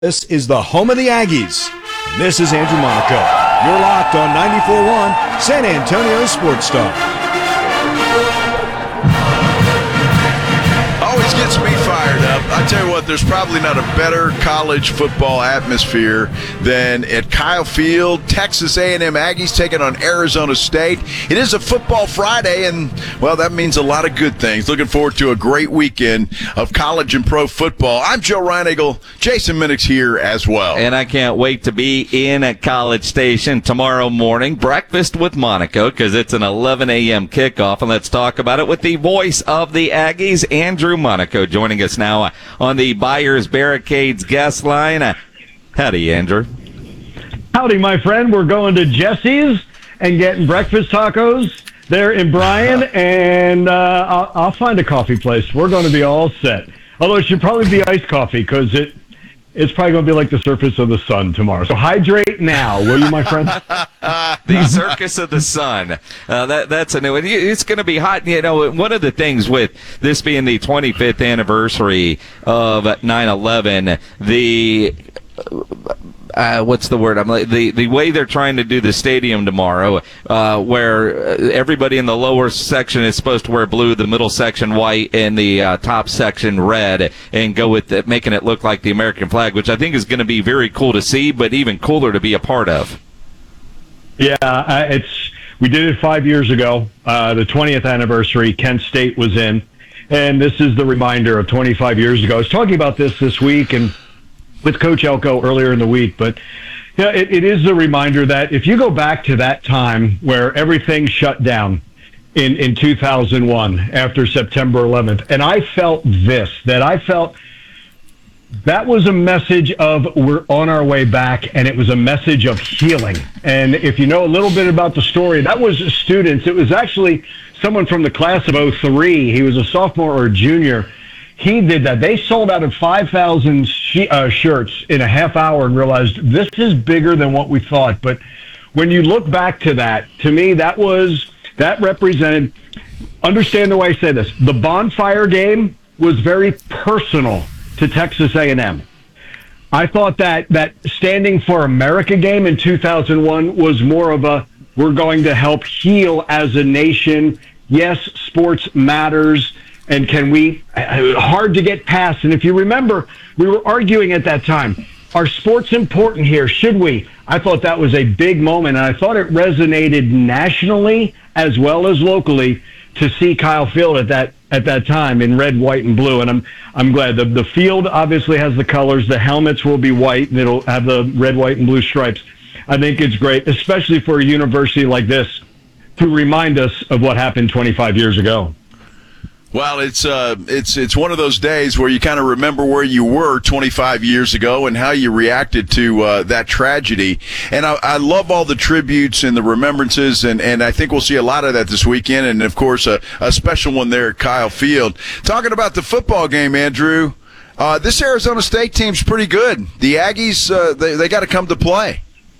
This is the home of the Aggies. And this is Andrew Monaco. You're locked on 94.1 San Antonio Sports Star. Always gets me fired up. I tell you what, there's probably not a better college football atmosphere than at Kyle Field. Texas A&M Aggies taking on Arizona State. It is a football Friday, and, well, that means a lot of good things. Looking forward to a great weekend of college and pro football. I'm Joe Reinagle. Jason Minix here as well. And I can't wait to be in at College Station tomorrow morning. Breakfast with Monaco, because it's an 11 a.m. kickoff. And let's talk about it with the voice of the Aggies, Andrew Monaco, joining us now on the Buyers Barricades guest line. Howdy, Andrew. Howdy, my friend. We're going to Jesse's and getting breakfast tacos there in Bryan, and I'll find a coffee place. We're going to be all set. Although it should probably be iced coffee, because it's probably going to be like the surface of the sun tomorrow. So hydrate now, will you, my friend? The Circus of the Sun. That's a new one. It's going to be hot. You know, one of the things with this being the 25th anniversary of 9/11, what's the word? The way they're trying to do the stadium tomorrow, where everybody in the lower section is supposed to wear blue, the middle section white, and the top section red, and go with it, making it look like the American flag, which I think is going to be very cool to see, but even cooler to be a part of. Yeah, we did it 5 years ago. The 20th anniversary, Kent State was in, and this is the reminder of 25 years ago. I was talking about this week and with Coach Elko earlier in the week, but yeah, it is the reminder that if you go back to that time where everything shut down in 2001 after September 11th, and I felt that was a message of we're on our way back, and it was a message of healing. And if you know a little bit about the story, that was students. It was actually someone from the class of '03. He was a sophomore or a junior. He did that. They sold out of 5,000 shirts in a half hour and realized this is bigger than what we thought. But when you look back to that, to me, that represented, understand the way I say this, the bonfire game was very personal to Texas A&M. I thought that Standing for America game in 2001 was more of a, we're going to help heal as a nation. Yes, sports matters. And hard to get past. And if you remember, we were arguing at that time, are sports important here? Should we? I thought that was a big moment, and I thought it resonated nationally as well as locally to see Kyle Field at that time in red, white, and blue. And I'm glad. The field obviously has the colors. The helmets will be white, and it'll have the red, white, and blue stripes. I think it's great, especially for a university like this, to remind us of what happened 25 years ago. Well, it's one of those days where you kind of remember where you were 25 years ago and how you reacted to that tragedy. And I love all the tributes and the remembrances, and I think we'll see a lot of that this weekend. And, of course, a special one there at Kyle Field. Talking about the football game, Andrew, this Arizona State team's pretty good. The Aggies, they got to come to play.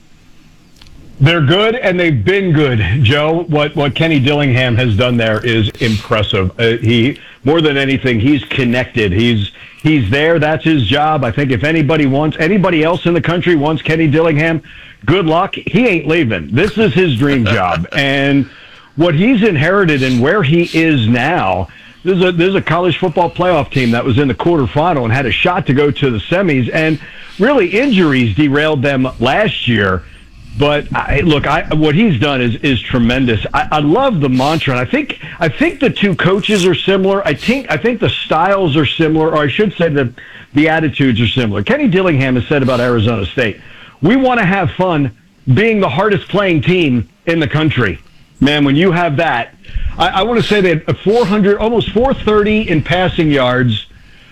They're good, and they've been good, Joe. What Kenny Dillingham has done there is impressive. He, more than anything, he's connected. He's there. That's his job. I think if anybody else in the country wants Kenny Dillingham, good luck. He ain't leaving. This is his dream job. And what he's inherited and where he is now, there's a college football playoff team that was in the quarterfinal and had a shot to go to the semis, and really injuries derailed them last year. But what he's done is tremendous. I love the mantra, and I think the two coaches are similar. I think the styles are similar, or I should say the attitudes are similar. Kenny Dillingham has said about Arizona State, we want to have fun being the hardest playing team in the country. Man, when you have that, I want to say they had 400, almost 430 in passing yards,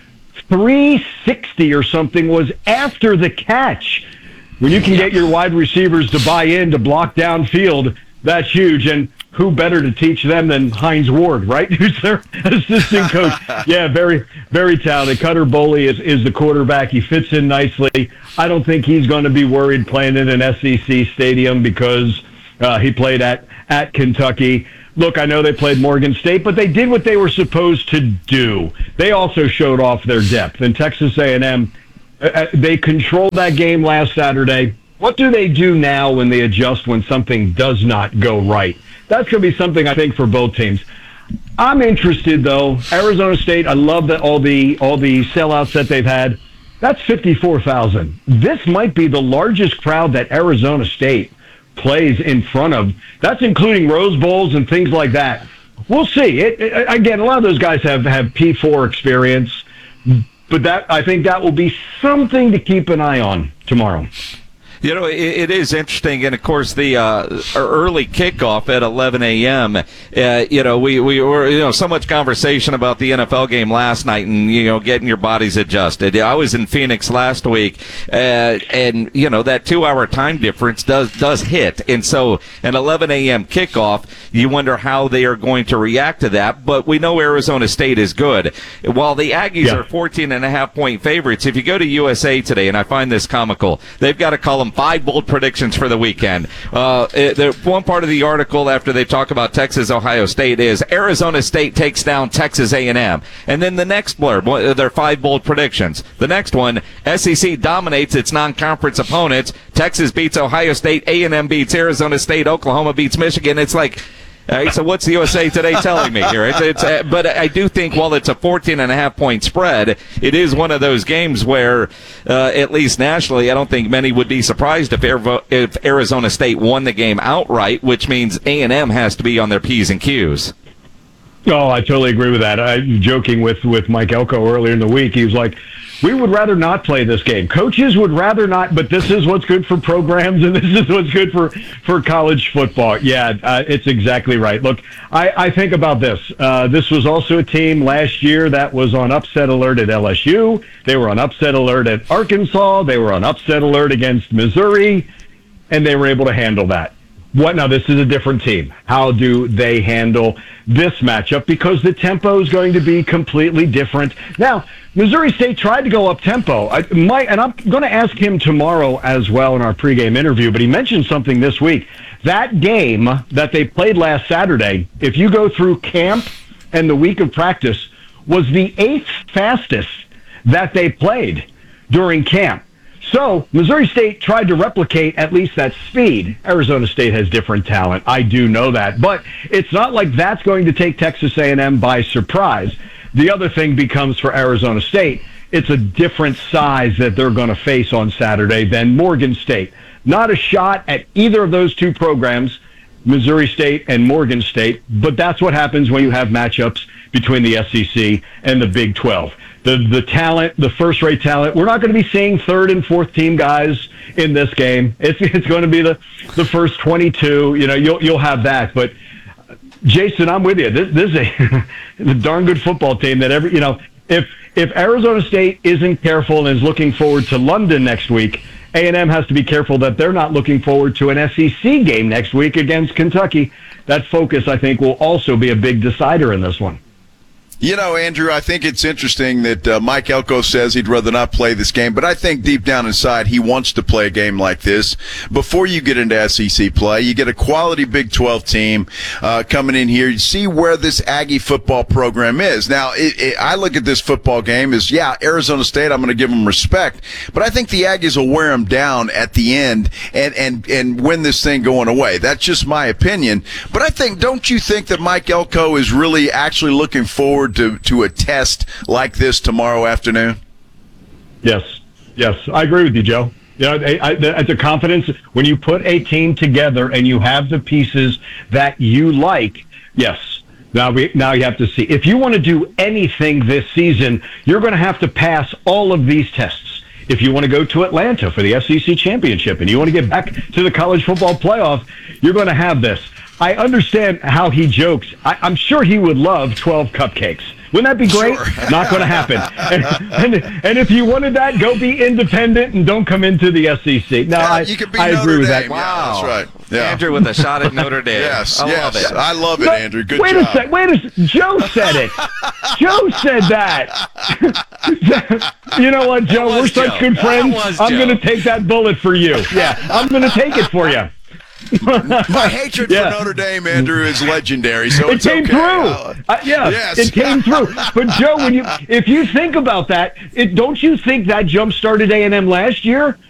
360 or something was after the catch. When you can get your wide receivers to buy in to block downfield, that's huge. And who better to teach them than Hines Ward, right? Who's their assistant coach? Yeah, very, very talented. Cutter Boley is the quarterback. He fits in nicely. I don't think he's going to be worried playing in an SEC stadium because he played at Kentucky. Look, I know they played Morgan State, but they did what they were supposed to do. They also showed off their depth. And Texas A&M, They controlled that game last Saturday. What do they do now when they adjust when something does not go right? That's going to be something, I think, for both teams. I'm interested, though. Arizona State, I love that all the sellouts that they've had. That's 54,000. This might be the largest crowd that Arizona State plays in front of. That's including Rose Bowls and things like that. We'll see. Again, a lot of those guys have P4 experience, but I think that will be something to keep an eye on tomorrow. You know, it is interesting, and of course the early kickoff at 11 a.m. We were so much conversation about the NFL game last night, and getting your bodies adjusted. I was in Phoenix last week, and that 2-hour time difference does hit, and so an 11 a.m. kickoff, you wonder how they are going to react to that. But we know Arizona State is good. While the Aggies are 14.5-point favorites, if you go to USA Today, and I find this comical, they've got to call them 5 bold predictions for the weekend. The one part of the article after they talk about Texas, Ohio State is Arizona State takes down Texas A&M. And then the next blurb, their 5 bold predictions. The next one, SEC dominates its non-conference opponents. Texas beats Ohio State. A&M beats Arizona State. Oklahoma beats Michigan. It's like, so what's the USA Today telling me here? But I do think while it's a 14.5-point spread, it is one of those games where, at least nationally, I don't think many would be surprised if Arizona State won the game outright, which means A&M has to be on their P's and Q's. Oh, I totally agree with that. I was joking with Mike Elko earlier in the week. He was like, we would rather not play this game. Coaches would rather not, but this is what's good for programs, and this is what's good for college football. Yeah, it's exactly right. Look, I think about this. This was also a team last year that was on upset alert at LSU. They were on upset alert at Arkansas. They were on upset alert against Missouri, and they were able to handle that. Now, this is a different team. How do they handle this matchup? Because the tempo is going to be completely different. Now, Missouri State tried to go up tempo. And I'm going to ask him tomorrow as well in our pregame interview, but he mentioned something this week. That game that they played last Saturday, if you go through camp and the week of practice, was the 8th fastest that they played during camp. So Missouri State tried to replicate at least that speed. Arizona State has different talent. I do know that. But it's not like that's going to take Texas A&M by surprise. The other thing becomes for Arizona State, it's a different size that they're going to face on Saturday than Morgan State. Not a shot at either of those two programs, Missouri State and Morgan State, but that's what happens when you have matchups between the SEC and the Big 12. The talent, the first-rate talent, we're not going to be seeing third and fourth team guys in this game. It's going to be the first 22. You'll have that. But Jason, I'm with you. This is a darn good football team that if Arizona State isn't careful and is looking forward to London next week, A&M has to be careful that they're not looking forward to an SEC game next week against Kentucky. That focus, I think, will also be a big decider in this one. Andrew, I think it's interesting that Mike Elko says he'd rather not play this game, but I think deep down inside he wants to play a game like this. Before you get into SEC play, you get a quality Big 12 team coming in here. You see where this Aggie football program is. Now, I look at this football game as, Arizona State, I'm going to give them respect, but I think the Aggies will wear them down at the end and win this thing going away. That's just my opinion. But don't you think that Mike Elko is really actually looking forward to a test like this tomorrow afternoon? Yes, I agree with you, Joe. It's a confidence when you put a team together and you have the pieces that you like. Yes. Now you have to see. If you want to do anything this season, you're going to have to pass all of these tests. If you want to go to Atlanta for the SEC championship and you want to get back to the college football playoff, you're going to have this. I understand how he jokes. I'm sure he would love 12 cupcakes. Wouldn't that be great? Sure. Not going to happen. And if you wanted that, go be independent and don't come into the SEC. No, I agree with that. Wow. Yeah, that's right. Yeah. Andrew with a shot at Notre Dame. Yes, I love it, Andrew. Good job. Wait a second. Joe said it. Joe said that. You know what, Joe? We're such good friends. I'm going to take that bullet for you. Yeah, I'm going to take it for you. My hatred for Notre Dame, Andrew, is legendary. So it came okay. through. Yes. It came through. But Joe, if you think about that, don't you think that jump started A&M last year?